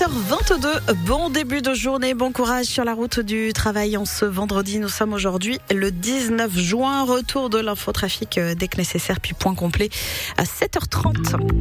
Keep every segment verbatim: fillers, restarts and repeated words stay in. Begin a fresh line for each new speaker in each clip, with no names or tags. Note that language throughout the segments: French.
heures vingt-deux, bon début de journée, bon courage sur la route du travail en ce vendredi. Nous sommes aujourd'hui le dix-neuf juin, retour de l'infotrafic dès que nécessaire, puis point complet à sept heures trente.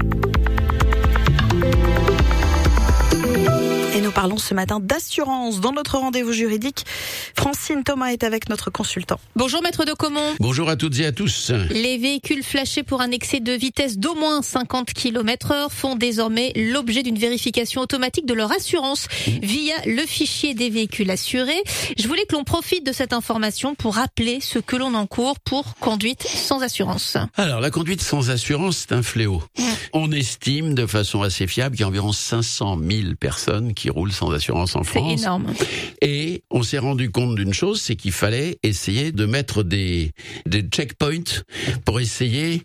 Et nous parlons ce matin d'assurance. Dans notre rendez-vous juridique, Francine Thomas est avec notre consultant.
Bonjour maître de Caumont.
Bonjour à toutes et à tous.
Les véhicules flashés pour un excès de vitesse d'au moins cinquante kilomètres heure font désormais l'objet d'une vérification automatique de leur assurance via le fichier des véhicules assurés. Je voulais que l'on profite de cette information pour rappeler ce que l'on encourt pour conduite sans assurance.
Alors, la conduite sans assurance, c'est un fléau. Mmh. On estime de façon assez fiable qu'il y a environ cinq cent mille personnes qui roulent sans assurance en France.
C'est énorme.
Et on s'est rendu compte d'une chose, c'est qu'il fallait essayer de mettre des, des checkpoints pour essayer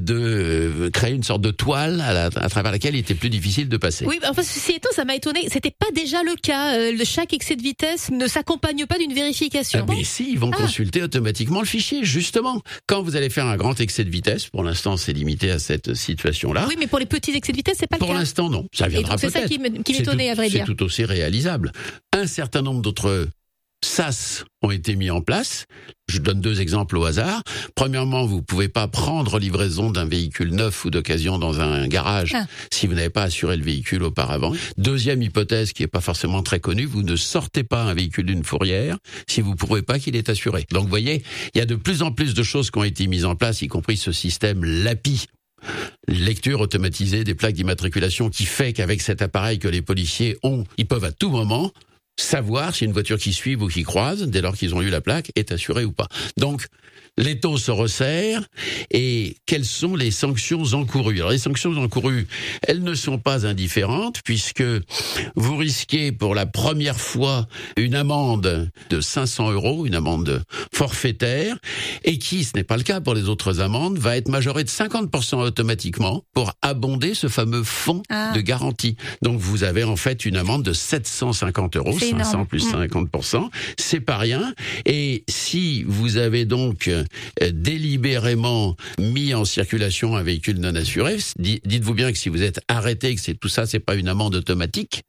de créer une sorte de toile à, la, à travers laquelle il était plus difficile de passer.
Oui, enfin, ceci étant, ça m'a étonné. C'était pas déjà le cas. Euh, chaque excès de vitesse ne s'accompagne pas d'une vérification.
Ah, mais si, ils vont ah. consulter automatiquement le fichier, justement. Quand vous allez faire un grand excès de vitesse, pour l'instant, c'est limité à cette situation-là.
Oui, mais pour les petits excès de vitesse, c'est pas
pour
le cas.
Pour l'instant, non. Ça viendra peut-être.
C'est ça qui m'étonnait, à vrai dire.
C'est tout aussi réalisable. Un certain nombre d'autres S A S ont été mis en place. Je donne deux exemples au hasard. Premièrement, vous ne pouvez pas prendre livraison d'un véhicule neuf ou d'occasion dans un garage ah. si vous n'avez pas assuré le véhicule auparavant. Deuxième hypothèse qui n'est pas forcément très connue, vous ne sortez pas un véhicule d'une fourrière si vous ne prouvez pas qu'il est assuré. Donc vous voyez, il y a de plus en plus de choses qui ont été mises en place, y compris ce système L A P I. Lecture automatisée des plaques d'immatriculation qui fait qu'avec cet appareil que les policiers ont, ils peuvent à tout moment savoir si une voiture qui suit ou qui croise, dès lors qu'ils ont eu la plaque, est assurée ou pas. Donc, l'étau se resserre et quelles sont les sanctions encourues? Alors, les sanctions encourues, elles ne sont pas indifférentes puisque vous risquez pour la première fois une amende de cinq cents euros, une amende forfaitaire, et qui, ce n'est pas le cas pour les autres amendes, va être majorée de cinquante pour cent automatiquement pour abonder ce fameux fonds ah. de garantie. Donc, vous avez en fait une amende de sept cent cinquante euros, c'est cinq cents énorme. Plus cinquante pour cent, c'est pas rien. Et si vous avez donc délibérément mis en circulation un véhicule non assuré, dites-vous bien que si vous êtes arrêté, que c'est tout ça, c'est pas une amende automatique,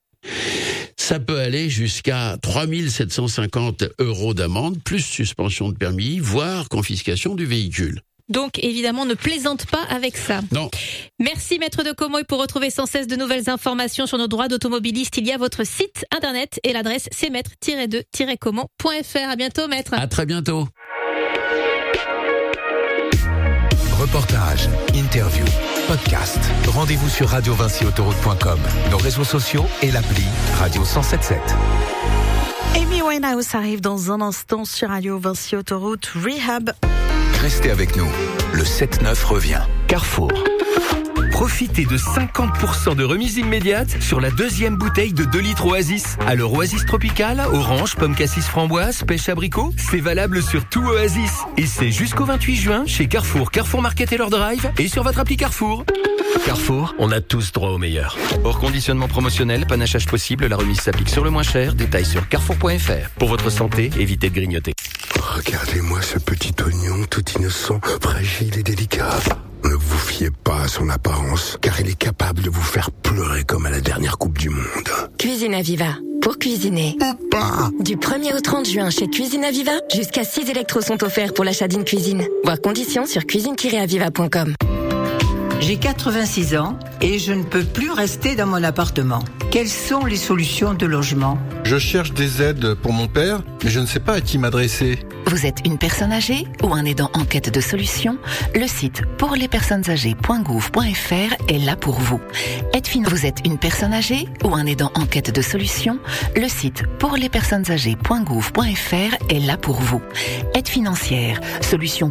ça peut aller jusqu'à trois mille sept cent cinquante euros d'amende, plus suspension de permis, voire confiscation du véhicule.
Donc, évidemment, ne plaisante pas avec ça.
Non.
Merci, maître de Caumont. Et pour retrouver sans cesse de nouvelles informations sur nos droits d'automobiliste, il y a votre site internet et l'adresse c'est maître tiret deux tiret caumont point f r. À bientôt, maître.
À très bientôt.
Reportages, interviews, podcasts. Rendez-vous sur radio vinci autoroute point com, nos réseaux sociaux et l'appli Radio cent soixante-sept.
Amy Winehouse arrive dans un instant sur Radio Vinci Autoroute Rehab.
Restez avec nous, le sept neuf revient. Carrefour.
Profitez de cinquante pour cent de remise immédiate sur la deuxième bouteille de deux litres Oasis. Alors Oasis Tropical, orange, pomme cassis framboise, pêche abricot, c'est valable sur tout Oasis. Et c'est jusqu'au vingt-huit juin chez Carrefour, Carrefour Market et leur Drive et sur votre appli Carrefour. Carrefour, on a tous droit au meilleur. Hors conditionnement promotionnel, panachage possible, la remise s'applique sur le moins cher. Détails sur carrefour point f r. Pour votre santé, évitez de grignoter.
Regardez-moi ce petit oignon tout innocent, fragile et délicat. Ne vous fiez pas à son apparence, car il est capable de vous faire pleurer comme à la dernière Coupe du Monde.
Cuisine Aviva, pour cuisiner.
Papa.
Du premier au trente juin chez Cuisine Aviva, jusqu'à six électros sont offerts pour l'achat d'une cuisine. Voir conditions sur cuisine tiret aviva point com.
J'ai quatre-vingt-six ans et je ne peux plus rester dans mon appartement. Quelles sont les solutions de logement ?
Je cherche des aides pour mon père, mais je ne sais pas à qui m'adresser.
Vous êtes une personne âgée ou un aidant en quête de solutions ? Le site pour les personnes âgées point gouv point f r est là pour vous. Aide fin- Vous êtes une personne âgée ou un aidant en quête de solutions ? Le site pour les personnes âgées point gouv point f r est là pour vous. Aide financière, solutions